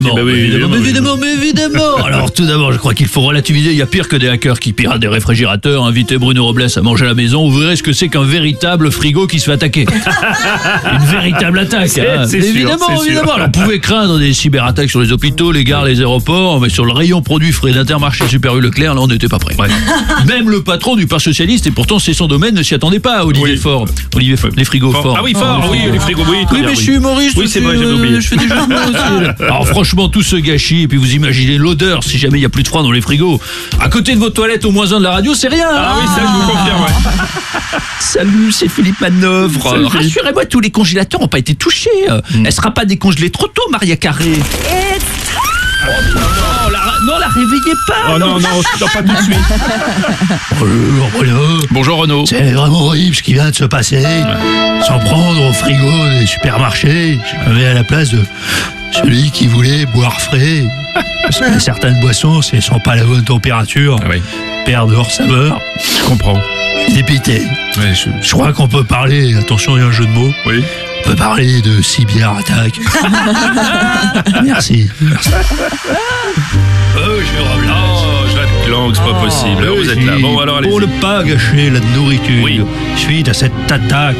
Bon, bah oui, évidemment. Alors tout d'abord, je crois qu'il faut relativiser. Il y a pire que des hackers qui piratent des réfrigérateurs. Invitez Bruno Robles à manger à la maison. Vous verrez ce que c'est qu'un véritable frigo qui se fait attaquer. Une véritable attaque. C'est sûr, évidemment. Alors, vous pouvez craindre des cyberattaques sur les hôpitaux, les gares, les aéroports, mais sur le rayon produits frais d'Intermarché, Super U, Leclerc, là on n'était pas prêt. Ouais. Même le patron du Parti socialiste, et pourtant c'est son domaine, ne s'y attendait pas. Olivier Faure. Les frigos forts. Ah oui, fort. Oui, les frigos. Oui, mais je suis humoriste. Oui, c'est vrai, j'avais oublié. Je fais des jeux de mots aussi. Alors franchement, tout ce gâchis, et puis vous imaginez l'odeur si jamais il n'y a plus de froid dans les frigos. À côté de vos toilettes au moins 1 de la radio, c'est rien. Ah oui, ça je vous confirme. Ouais. Salut, c'est Philippe Manœuvre. Rassurez-moi, tous les congélateurs n'ont pas été touchés. Elle sera pas décongelée trop tôt, Maria Carré. Non, la réveillez pas. Oh non, pas tout de suite. Bonjour, Bruno. Bonjour Renaud. C'est vraiment horrible ce qui vient de se passer. S'en prendre au frigo des supermarchés. Je me mets à la place de celui qui voulait boire frais. Parce que certaines boissons, si elles sont pas à la bonne température, perdent leur saveur. Je comprends. Je suis dépité. Ouais, Je crois qu'on peut parler, attention, il y a un jeu de mots. Oui. On peut parler de cyberattaque. Merci. Jacques, c'est pas possible. Vous êtes là. Bon, alors allez. Pour ne pas gâcher la nourriture suite à cette attaque.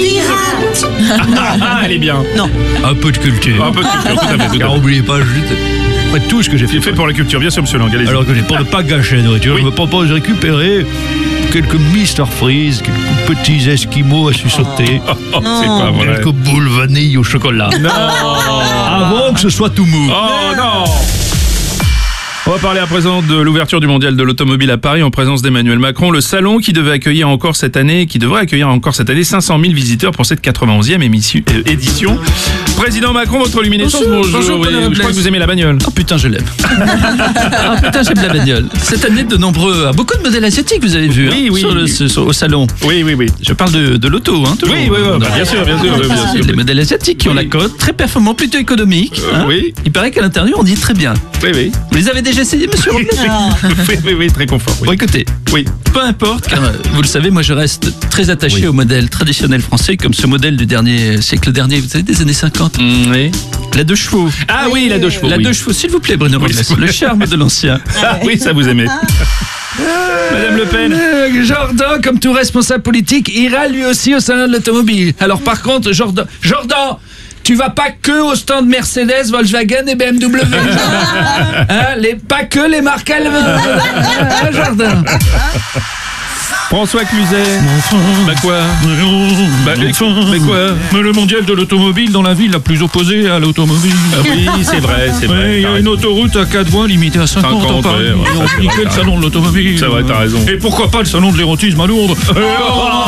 Elle est bien. Non. Un peu de culture. Un peu de culture, tout à fait. Car n'oubliez pas, après tout ce que j'ai fait pour la culture, bien sûr, monsieur Lang. Allez-y. Alors que pour ne pas gâcher la nourriture, je me propose de récupérer quelques Mr Freeze, quelques petits esquimaux à sucer, C'est pas vrai. quelques boules vanille au chocolat. Non. Avant que ce soit tout mou. Oh non. On va parler à présent de l'ouverture du mondial de l'automobile à Paris en présence d'Emmanuel Macron. Le salon qui devrait accueillir encore cette année 500 000 visiteurs pour cette 91e édition. Président Macron, votre luminescence, bonjour. Je crois que vous aimez la bagnole. Oh putain, je l'aime. J'aime la bagnole. Cette année, beaucoup de modèles asiatiques, vous avez vu, au salon. Oui. Je parle de l'auto, hein, toujours. Oui, bien sûr. Les modèles asiatiques qui ont la cote, très performants, plutôt économiques. Oui. Il paraît qu'à l'intérieur, on dit très bien. Oui. Vous les avez déjà essayés, monsieur Robles? Oui, très confort. Bon, écoutez, peu importe, car vous le savez, moi je reste très attaché au modèle traditionnel français, comme ce modèle du dernier siècle dernier, vous savez, des années 50. Oui. La 2 chevaux. Ah oui, la 2 chevaux. La 2 chevaux, s'il vous plaît, Bruno Robles. Le charme de l'ancien. Oui, ça vous aimez. Madame Le Pen. Jordan, comme tout responsable politique, ira lui aussi au salon de l'automobile. Alors par contre, Jordan, tu vas pas que au stand Mercedes, Volkswagen et BMW. Pas que les marques allemandes. Jordan. François Cluzet. Bah quoi? Mais quoi? Mais le mondial de l'automobile dans la ville la plus opposée à l'automobile. Ah oui, c'est vrai. Il y a une autoroute à 4 voies limitée à 50 en Paris. Ouais, le salon de l'automobile. C'est vrai, t'as raison. Et pourquoi pas le salon de l'érotisme à Lourdes?